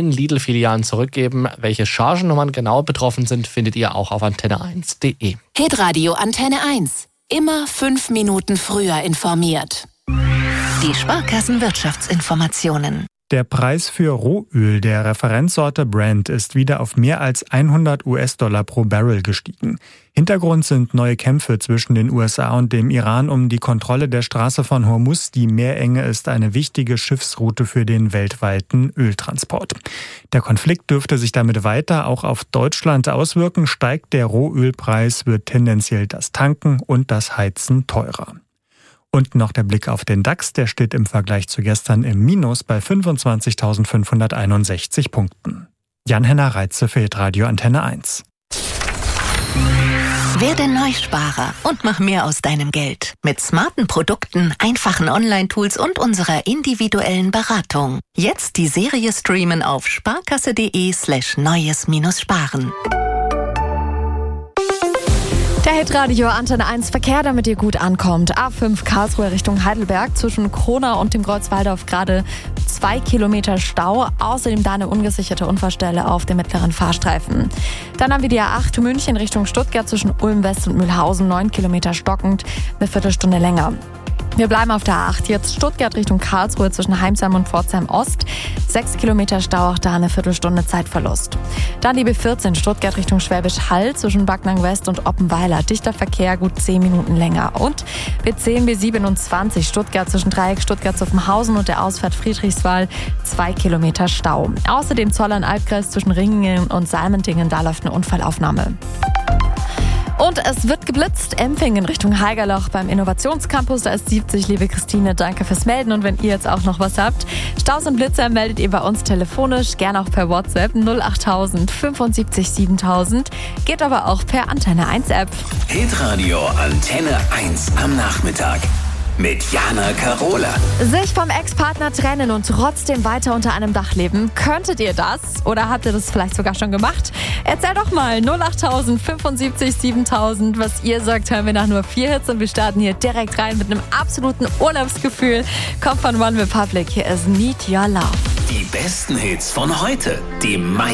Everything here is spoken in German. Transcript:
allen Lidl-Filialen zurückgeben. Welche Chargennummern genau betroffen sind, findet ihr auch auf antenne1.de. Hitradio Antenne 1. Immer 5 Minuten früher informiert. Die Sparkassen-Wirtschaftsinformationen. Der Preis für Rohöl der Referenzsorte Brent ist wieder auf mehr als 100 US-Dollar pro Barrel gestiegen. Hintergrund sind neue Kämpfe zwischen den USA und dem Iran um die Kontrolle der Straße von Hormuz. Die Meerenge ist eine wichtige Schiffsroute für den weltweiten Öltransport. Der Konflikt dürfte sich damit weiter auch auf Deutschland auswirken. Steigt der Rohölpreis, wird tendenziell das Tanken und das Heizen teurer. Und noch der Blick auf den DAX, der steht im Vergleich zu gestern im Minus bei 25.561 Punkten. Jan-Henner Reitze für Hitradio Antenne 1. Werde Neusparer und mach mehr aus deinem Geld. Mit smarten Produkten, einfachen Online-Tools und unserer individuellen Beratung. Jetzt die Serie streamen auf sparkasse.de/neues-sparen. Der Hitradio Antenne 1 Verkehr, damit ihr gut ankommt. A5 Karlsruhe Richtung Heidelberg zwischen Kronau und dem Kreuz-Walldorf gerade 2 Kilometer Stau. Außerdem da eine ungesicherte Unfallstelle auf dem mittleren Fahrstreifen. Dann haben wir die A8 München Richtung Stuttgart zwischen Ulm West und Mühlhausen 9 Kilometer stockend, eine Viertelstunde länger. Wir bleiben auf der A8, jetzt Stuttgart Richtung Karlsruhe zwischen Heimsheim und Pforzheim Ost. 6 Kilometer Stau, auch da eine Viertelstunde Zeitverlust. Dann die B14 Stuttgart Richtung Schwäbisch Hall zwischen Backnang West und Oppenweiler. Dichter Verkehr, gut 10 Minuten länger. Und B10, B27 Stuttgart zwischen Dreieck Stuttgart-Zuffenhausen und der Ausfahrt Friedrichswald 2 Kilometer Stau. Außerdem Zollern-Albkreis zwischen Ringingen und Salmentingen, da läuft eine Unfallaufnahme. Und es wird geblitzt. Empfing in Richtung Haigerloch beim Innovationscampus. Da ist 70. Liebe Christine, danke fürs Melden. Und wenn ihr jetzt auch noch was habt, Staus und Blitzer meldet ihr bei uns telefonisch, gerne auch per WhatsApp 08000 75 7000. Geht aber auch per Antenne 1 App. Hitradio Antenne 1 am Nachmittag. Mit Jana Karola. Sich vom Ex-Partner trennen und trotzdem weiter unter einem Dach leben. Könntet ihr das? Oder habt ihr das vielleicht sogar schon gemacht? Erzähl doch mal 08000 75 7000, was ihr sagt. Hören wir nach nur 4 Hits und wir starten hier direkt rein mit einem absoluten Urlaubsgefühl. Kommt von One Republic. Hier ist Need Your Love. Die besten Hits von heute. Die